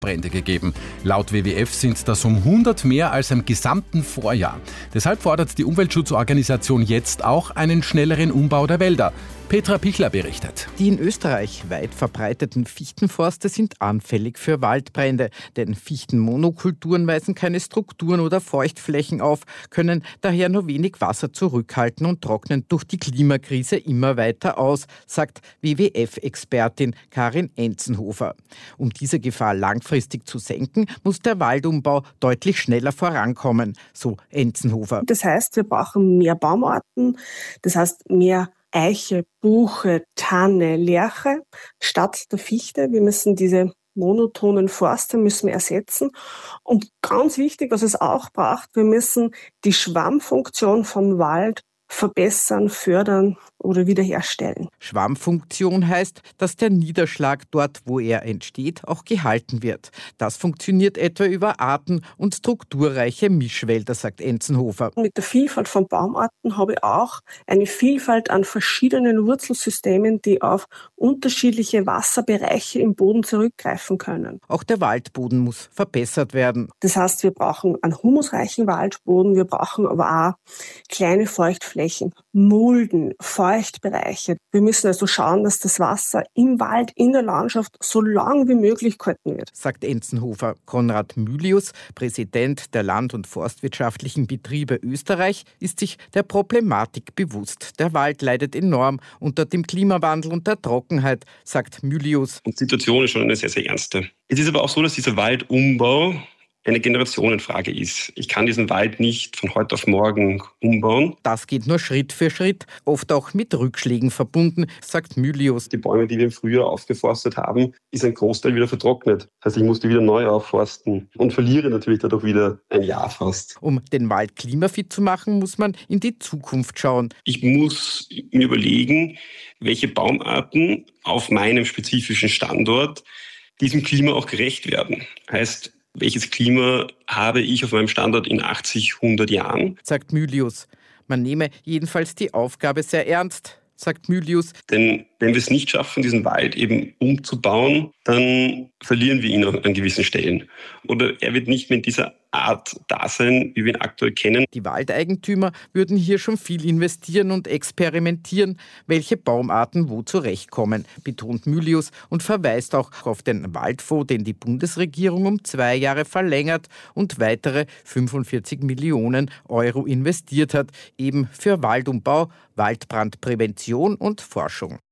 Waldbrände gegeben. Laut WWF sind das um 100 mehr als im gesamten Vorjahr. Deshalb fordert die Umweltschutzorganisation jetzt auch einen schnelleren Umbau der Wälder. Petra Pichler berichtet. Die in Österreich weit verbreiteten Fichtenforste sind anfällig für Waldbrände, denn Fichtenmonokulturen weisen keine Strukturen oder Feuchtflächen auf, können daher nur wenig Wasser zurückhalten und trocknen durch die Klimakrise immer weiter aus, sagt WWF-Expertin Karin Enzenhofer. Um diese Gefahr langfristig zu senken, muss der Waldumbau deutlich schneller vorankommen, so Enzenhofer. Das heißt, wir brauchen mehr Baumarten, das heißt mehr Eiche, Buche, Tanne, Lärche statt der Fichte. Wir müssen diese monotonen Forste ersetzen. Und ganz wichtig, was es auch braucht, wir müssen die Schwammfunktion vom Wald verbessern, fördern oder wiederherstellen. Schwammfunktion heißt, dass der Niederschlag dort, wo er entsteht, auch gehalten wird. Das funktioniert etwa über arten- und strukturreiche Mischwälder, sagt Enzenhofer. Mit der Vielfalt von Baumarten habe ich auch eine Vielfalt an verschiedenen Wurzelsystemen, die auf unterschiedliche Wasserbereiche im Boden zurückgreifen können. Auch der Waldboden muss verbessert werden. Das heißt, wir brauchen einen humusreichen Waldboden, wir brauchen aber auch kleine Feuchtflächen, Mulden, Feuchtbereiche. Wir müssen also schauen, dass das Wasser im Wald, in der Landschaft so lang wie möglich gehalten wird, sagt Enzenhofer. Konrad Mylius, Präsident der Land- und Forstwirtschaftlichen Betriebe Österreich, ist sich der Problematik bewusst. Der Wald leidet enorm unter dem Klimawandel und der Trockenheit, sagt Mylius. Die Situation ist schon eine sehr, sehr ernste. Es ist aber auch so, dass dieser Waldumbau eine Generationenfrage ist. Ich kann diesen Wald nicht von heute auf morgen umbauen. Das geht nur Schritt für Schritt, oft auch mit Rückschlägen verbunden, sagt Mylius. Die Bäume, die wir im Frühjahr aufgeforstet haben, ist ein Großteil wieder vertrocknet. Das heißt, ich muss die wieder neu aufforsten und verliere natürlich dadurch wieder ein Jahr fast. Um den Wald klimafit zu machen, muss man in die Zukunft schauen. Ich muss mir überlegen, welche Baumarten auf meinem spezifischen Standort diesem Klima auch gerecht werden. Heißt, welches Klima habe ich auf meinem Standort in 80, 100 Jahren? Sagt Mylius. Man nehme jedenfalls die Aufgabe sehr ernst, sagt Mylius. Denn wenn wir es nicht schaffen, diesen Wald eben umzubauen, dann verlieren wir ihn an gewissen Stellen. Oder er wird nicht mehr in dieser Art da sein, wie wir ihn aktuell kennen. Die Waldeigentümer würden hier schon viel investieren und experimentieren, welche Baumarten wo zurechtkommen, betont Mylius und verweist auch auf den Waldfonds, den die Bundesregierung um 2 Jahre verlängert und weitere 45 Millionen Euro investiert hat, eben für Waldumbau, Waldbrandprävention und Forschung.